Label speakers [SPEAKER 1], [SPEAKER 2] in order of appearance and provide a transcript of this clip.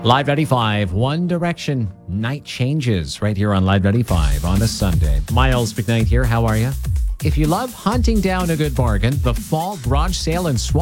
[SPEAKER 1] Live 95, One Direction, Night Changes, right here on Live 95 on a Sunday. Miles McKnight here. How are you? If you love hunting down a good bargain, the fall garage sale in Swan